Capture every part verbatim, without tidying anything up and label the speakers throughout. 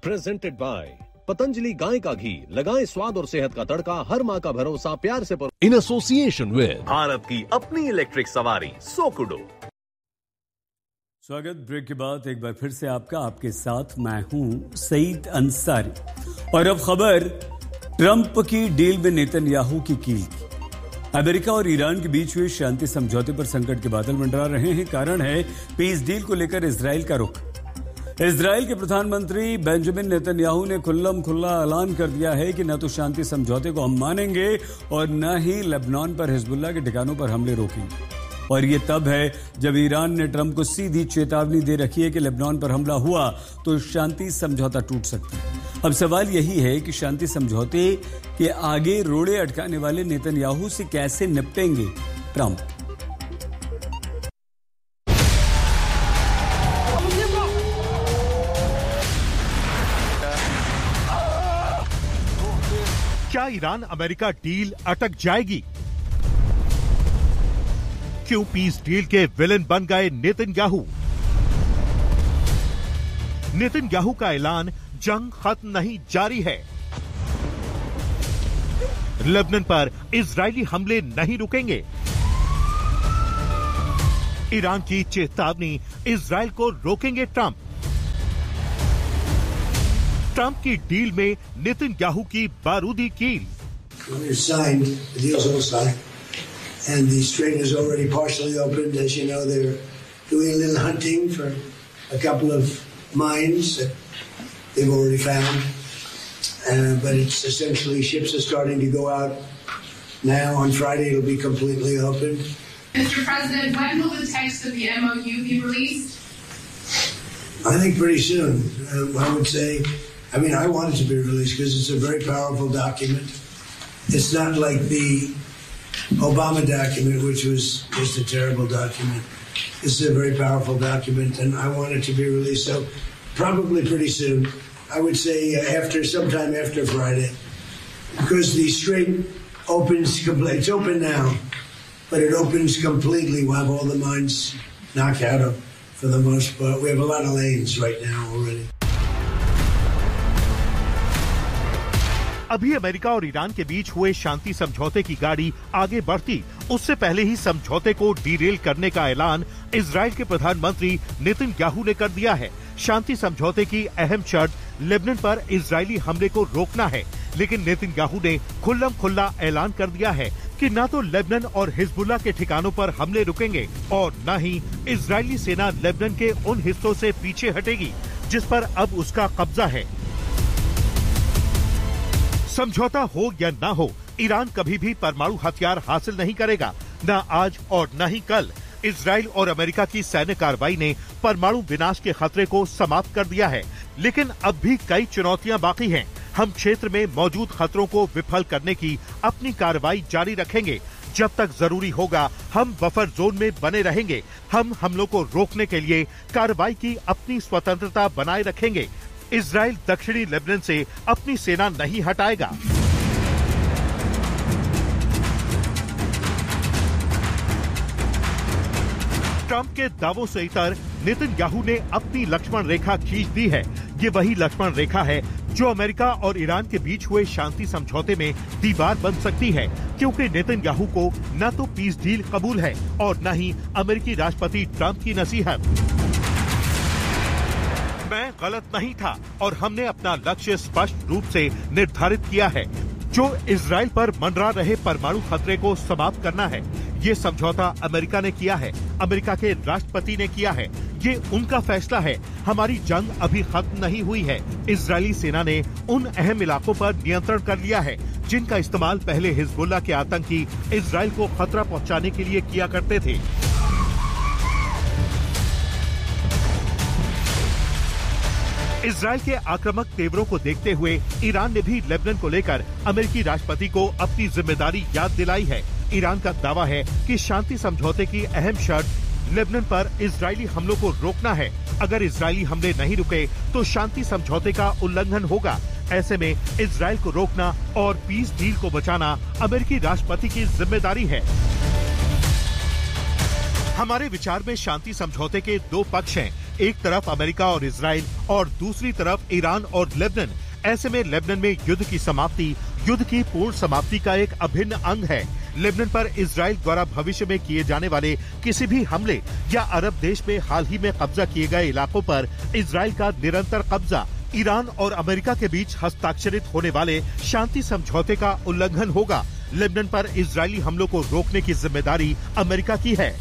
Speaker 1: Presented by Patanjali गाय का घी, लगाएं स्वाद और सेहत का तड़का, हर माँ का भरोसा, प्यार से इन एसोसिएशन विद भारत की अपनी इलेक्ट्रिक सवारी सोकुडो।
Speaker 2: स्वागत। ब्रेक के बाद एक बार फिर से आपका आपके साथ मैं हूं सईद अंसारी। और अब खबर ट्रंप की डील में नेतन्याहू की कील। अमेरिका और ईरान के बीच हुए शांति समझौते पर संकट के बादल मंडरा रहे हैं। कारण है पीस डील को लेकर इजराइल का रुख। इजराइल के प्रधानमंत्री बेंजामिन नेतन्याहू ने खुल्लम खुल्ला ऐलान कर दिया है कि न तो शांति समझौते को हम मानेंगे और न ही लेबनान पर हिजबुल्लाह के ठिकानों पर हमले रोकेंगे। और ये तब है जब ईरान ने ट्रंप को सीधी चेतावनी दे रखी है कि लेबनान पर हमला हुआ तो शांति समझौता टूट सकता है। अब सवाल यही है कि शांति समझौते के आगे रोड़े अटकाने वाले नेतन्याहू से कैसे निपटेंगे ट्रंप।
Speaker 3: क्या ईरान अमेरिका डील अटक जाएगी? क्यों पीस डील के विलेन बन गए नेतन्याहू? नेतन्याहू का ऐलान जंग खत्म नहीं जारी है। लेबनान पर इजरायली हमले नहीं रुकेंगे। ईरान की चेतावनी, इजरायल को रोकेंगे ट्रंप। ट्रंप की डील में नेतन्याहू की बारूदी कील।
Speaker 4: And the strait is already partially opened. As you know, they're doing a little hunting for a couple of mines that they've already found. Uh, but it's essentially ships are starting to go out now. On Friday, it'll be completely opened.
Speaker 5: Mister President, when will the text of the M O U be released?
Speaker 4: I think pretty soon. Um, I would say, I mean, I want it to be released because it's a very powerful document. It's not like the Obama document, which was just a terrible document. This is a very powerful document, and I want it to be released. So probably pretty soon. I would say after, sometime after Friday, because the strait opens completely. It's open now, but it opens completely. We'll have all the mines knocked out of, for the most part. We have a lot of lanes right now already.
Speaker 3: अभी America और Iran के बीच हुए शांति समझौते की गाड़ी आगे बढ़ती, उससे पहले ही समझौते को डीरेल करने का ऐलान इजराइल के प्रधानमंत्री नेतन्याहू ने कर दिया है। शांति समझौते की अहम शर्त लेबनान पर इजरायली हमले को रोकना है, लेकिन नेतन्याहू ने खुल्लम खुल्ला ऐलान कर दिया है कि न तो लेबनान और हिजबुल्लाह के ठिकानों पर हमले रुकेंगे और न ही इजरायली सेना लेबनान के उन हिस्सों से पीछे हटेगी जिस पर अब उसका कब्जा है। समझौता हो या ना हो, ईरान कभी भी परमाणु हथियार हासिल नहीं करेगा, न आज और न ही कल। इजराइल और अमेरिका की सैन्य कार्रवाई ने परमाणु विनाश के खतरे को समाप्त कर दिया है, लेकिन अब भी कई चुनौतियां बाकी हैं। हम क्षेत्र में मौजूद खतरों को विफल करने की अपनी कार्रवाई जारी रखेंगे। जब तक जरूरी होगा हम बफर जोन में बने रहेंगे। हम हमलों को रोकने के लिए कार्रवाई की अपनी स्वतंत्रता बनाए रखेंगे। इजराइल दक्षिणी लेबनान से अपनी सेना नहीं हटाएगा। ट्रंप के दावों से इतर नेतन्याहू ने अपनी लक्ष्मण रेखा खींच दी है। ये वही लक्ष्मण रेखा है जो अमेरिका और ईरान के बीच हुए शांति समझौते में दीवार बन सकती है, क्योंकि नेतन्याहू को न तो पीस डील कबूल है और न ही अमेरिकी राष्ट्रपति ट्रंप की नसीहत। मैं गलत नहीं था और हमने अपना लक्ष्य स्पष्ट रूप से निर्धारित किया है, जो इजराइल पर मंडरा रहे परमाणु खतरे को समाप्त करना है। ये समझौता अमेरिका ने किया है, अमेरिका के राष्ट्रपति ने किया है। ये उनका फैसला है। हमारी जंग अभी खत्म नहीं हुई है। इजरायली सेना ने उन अहम इलाकों पर नियंत्रण कर लिया है जिनका इस्तेमाल पहले हिजबुल्लाह के आतंकी इजराइल को खतरा पहुंचाने के लिए किया करते थे। इजराइल के आक्रामक तेवरों को देखते हुए ईरान ने भी लेबनान को लेकर अमेरिकी राष्ट्रपति को अपनी जिम्मेदारी याद दिलाई है। ईरान का दावा है कि शांति समझौते की अहम शर्त लेबनान पर इजरायली हमलों को रोकना है। अगर इजरायली हमले नहीं रुके तो शांति समझौते का उल्लंघन होगा। ऐसे में इजराइल को रोकना और पीस डील को बचाना अमेरिकी राष्ट्रपति की जिम्मेदारी है। हमारे विचार में शांति समझौते के दो पक्ष हैं। एक तरफ अमेरिका और इजराइल और दूसरी तरफ ईरान और लेबनान। ऐसे में लेबनान में युद्ध की समाप्ति युद्ध की पूर्ण समाप्ति का एक अभिन्न अंग है। लेबनान पर इजराइल द्वारा भविष्य में किए जाने वाले किसी भी हमले या अरब देश में हाल ही में कब्जा किए गए इलाकों पर इजराइल का निरंतर कब्जा ईरान और अमेरिका के बीच हस्ताक्षरित होने वाले शांति समझौते का उल्लंघन होगा। लेबनान पर इजरायली हमलों को रोकने की जिम्मेदारी अमेरिका की है।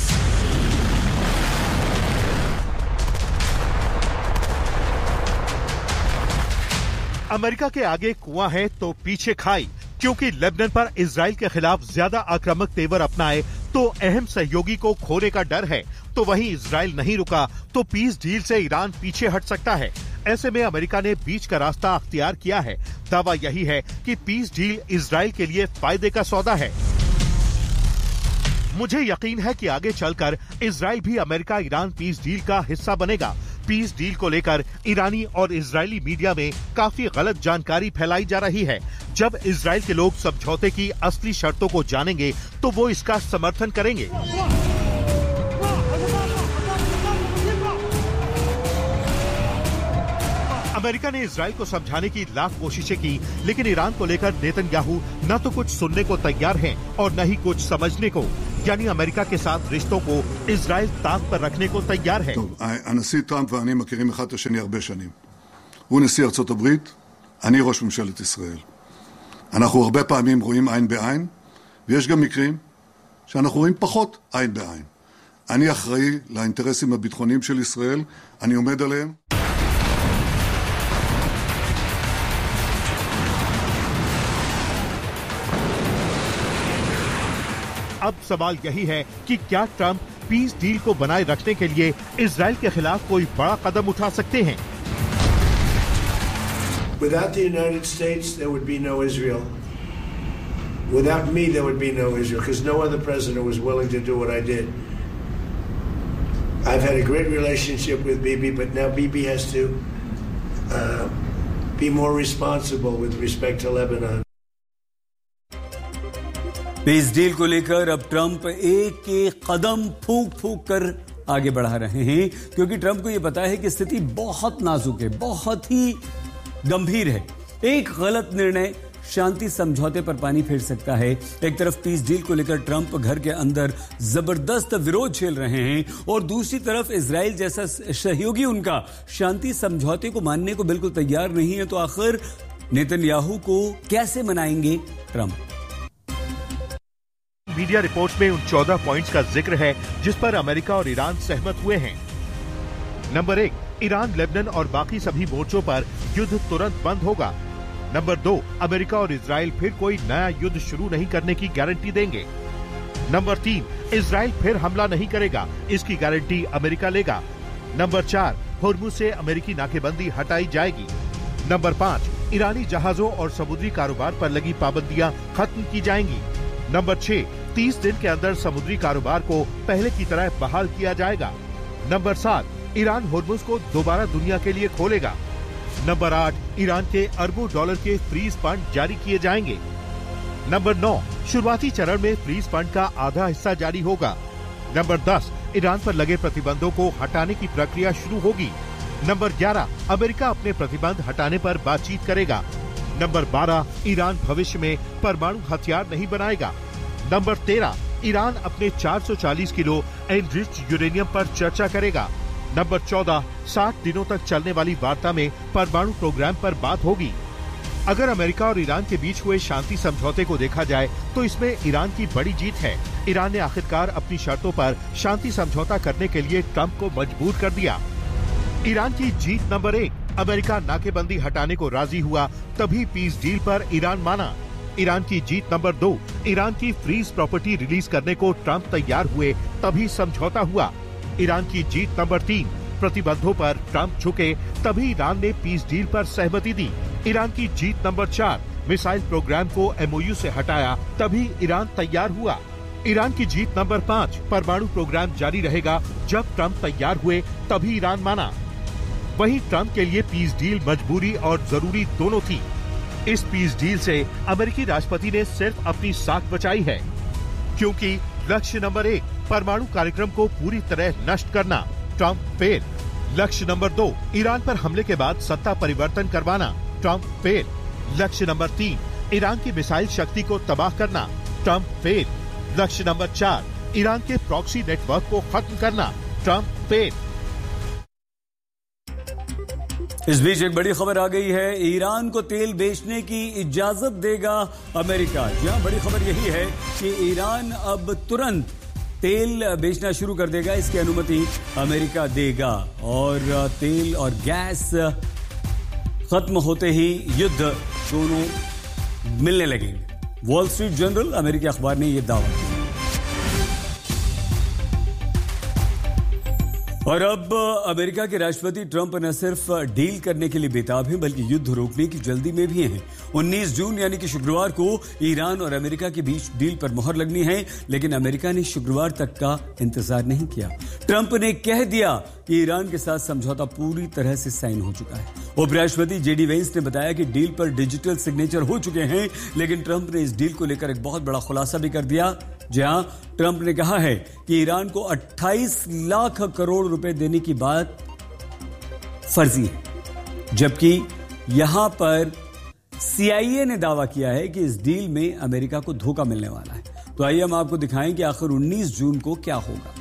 Speaker 3: अमेरिका के आगे कुआं है तो पीछे खाई, क्योंकि लेबनान पर इजराइल के खिलाफ ज्यादा आक्रामक तेवर अपनाए तो अहम सहयोगी को खोने का डर है। तो वहीं इजराइल नहीं रुका तो पीस डील से ईरान पीछे हट सकता है। ऐसे में अमेरिका ने बीच का रास्ता अख्तियार किया है। दावा यही है कि पीस डील इजराइल के लिए फायदे का सौदा है। मुझे यकीन है कि आगे चलकर इजराइल भी अमेरिका ईरान पीस डील का हिस्सा बनेगा। पीस डील को लेकर ईरानी और इजरायली मीडिया में काफी गलत जानकारी फैलाई जा रही है। जब इजराइल के लोग समझौते की असली शर्तों को जानेंगे तो वो इसका समर्थन करेंगे। अमेरिका ने इजराइल को समझाने की लाख कोशिशें की, लेकिन ईरान को लेकर नेतन्याहू न तो कुछ सुनने को तैयार हैं और न ही कुछ समझने को। यानी अमेरिका के साथ रिश्तों को इजराइल ताक पर रखने को तैयार है।
Speaker 6: הנשיא טראמפ ואני מכירים אחד את השני הרבה שנים. הוא נשיא ארצות הברית, אני ראש ממשלת ישראל. אנחנו הרבה פעמים רואים עין בעין, ויש גם מקרים שאנחנו רואים פחות עין בעין. אני אחראי לאינטרסים הביטחוניים של ישראל, אני עומד עליהם.
Speaker 3: अब सवाल यही है कि क्या ट्रंप पीस डील को बनाए रखने के लिए इजराइल के खिलाफ कोई बड़ा कदम उठा सकते हैं?
Speaker 4: Without the United States, there would be no Israel. Without me, there would be no Israel, because no other president was willing to do what I did. I've had a great relationship with Bibi, but now Bibi has to uh, be more responsible with respect to Lebanon.
Speaker 2: Peace deal को लेकर अब Trump एक एक कदम फूंक फूंक कर आगे बढ़ा रहे हैं, क्योंकि ट्रंप को यह पता है कि स्थिति बहुत नाजुक है, बहुत ही गंभीर है। एक गलत निर्णय शांति समझौते पर पानी फेर सकता है। एक तरफ पीस डील को लेकर ट्रंप घर के अंदर जबरदस्त विरोध झेल रहे हैं और दूसरी तरफ इजराइल जैसा सहयोगी उनका शांति समझौते को मानने को बिल्कुल तैयार नहीं है। तो आखिर नेतन्याहू को कैसे मनाएंगे ट्रंप?
Speaker 3: मीडिया रिपोर्ट्स में उन चौदह पॉइंट्स का जिक्र है जिस पर अमेरिका और ईरान सहमत हुए हैं। नंबर एक, ईरान, लेबनान और बाकी सभी मोर्चों पर युद्ध तुरंत बंद होगा। नंबर दो, अमेरिका और इजराइल फिर कोई नया युद्ध शुरू नहीं करने की गारंटी देंगे। नंबर तीन, इजराइल फिर हमला नहीं करेगा, इसकी गारंटी अमेरिका लेगा। नंबर चार, होर्मुज से अमेरिकी नाकेबंदी हटाई जाएगी। नंबर पाँच, ईरानी जहाजों और समुद्री कारोबार पर लगी पाबंदियां खत्म की जाएंगी। नंबर छह, तीस दिन के अंदर समुद्री कारोबार को पहले की तरह बहाल किया जाएगा। नंबर सात, ईरान होर्मुज को दोबारा दुनिया के लिए खोलेगा। नंबर आठ, ईरान के अरबों डॉलर के फ्रीज फंड जारी किए जाएंगे। नंबर नौ, शुरुआती चरण में फ्रीज फंड का आधा हिस्सा जारी होगा। नंबर दस, ईरान पर लगे प्रतिबंधों को हटाने की प्रक्रिया शुरू होगी। नंबर ग्यारह, अमेरिका अपने प्रतिबंध हटाने पर बातचीत करेगा। नंबर बारह, ईरान भविष्य में परमाणु हथियार नहीं बनाएगा। नंबर तेरह, ईरान अपने चार सौ चालीस किलो एनरिच्ड यूरेनियम पर चर्चा करेगा। नंबर चौदह, साठ दिनों तक चलने वाली वार्ता में परमाणु प्रोग्राम पर बात होगी। अगर अमेरिका और ईरान के बीच हुए शांति समझौते को देखा जाए तो इसमें ईरान की बड़ी जीत है। ईरान ने आखिरकार अपनी शर्तों पर शांति समझौता करने के लिए ट्रंप को मजबूर कर दिया। ईरान की जीत नंबर एक, अमेरिका नाकेबंदी हटाने को राजी हुआ तभी पीस डील पर ईरान माना। ईरान की जीत नंबर दो, ईरान की फ्रीज प्रॉपर्टी रिलीज करने को ट्रंप तैयार हुए तभी समझौता हुआ। ईरान की जीत नंबर तीन, प्रतिबंधों पर ट्रंप झुके तभी ईरान ने पीस डील पर सहमति दी। ईरान की जीत नंबर चार, मिसाइल प्रोग्राम को एमओयू से हटाया तभी ईरान तैयार हुआ। ईरान की जीत नंबर पाँच, परमाणु प्रोग्राम जारी रहेगा जब ट्रंप तैयार हुए तभी ईरान माना। वहीं ट्रंप के लिए पीस डील मजबूरी और जरूरी दोनों थी। इस पीस डील से अमेरिकी राष्ट्रपति ने सिर्फ अपनी साख बचाई है, क्योंकि लक्ष्य नंबर एक, परमाणु कार्यक्रम को पूरी तरह नष्ट करना। Trump fail. लक्ष्य नंबर दो, ईरान पर हमले के बाद सत्ता परिवर्तन करवाना, ट्रंप फेल। लक्ष्य नंबर तीन, ईरान की मिसाइल शक्ति को तबाह करना, ट्रंप फेल। लक्ष्य नंबर चार, ईरान के प्रॉक्सी नेटवर्क को खत्म करना, ट्रंप फेल।
Speaker 2: इस बीच एक बड़ी खबर आ गई है, ईरान को तेल बेचने की इजाजत देगा अमेरिका। जहां बड़ी खबर यही है कि ईरान अब तुरंत तेल बेचना शुरू कर देगा, इसकी अनुमति अमेरिका देगा और तेल और गैस खत्म होते ही युद्ध दोनों मिलने लगेंगे। वॉल स्ट्रीट जर्नल अमेरिकी अखबार ने यह दावा किया। और अब अमेरिका के राष्ट्रपति ट्रंप न सिर्फ डील करने के लिए बेताब हैं बल्कि युद्ध रोकने की जल्दी में भी हैं। उन्नीस जून यानी कि शुक्रवार को ईरान और अमेरिका के बीच डील पर मोहर लगनी है, लेकिन अमेरिका ने शुक्रवार तक का इंतजार नहीं किया। ट्रंप ने कह दिया कि ईरान के साथ समझौता पूरी तरह से साइन हो चुका है। उपराष्ट्रपति जेडी वेंस ने बताया कि डील पर डिजिटल सिग्नेचर हो चुके हैं, लेकिन ट्रंप ने इस डील को लेकर एक बहुत बड़ा खुलासा भी कर दिया, जहां ट्रंप ने कहा है कि ईरान को अट्ठाईस लाख करोड़ रुपए देने की बात फर्जी है, जबकि यहां पर सीआईए ने दावा किया है कि इस डील में अमेरिका को धोखा मिलने वाला है। तो आइए हम आपको दिखाएं कि आखिर उन्नीस जून को क्या होगा।